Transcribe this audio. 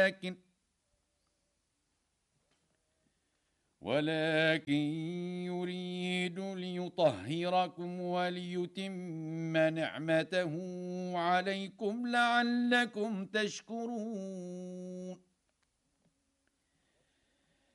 ولكن يريد ليطهركم وليتم نعمته عليكم لعلكم تشكرون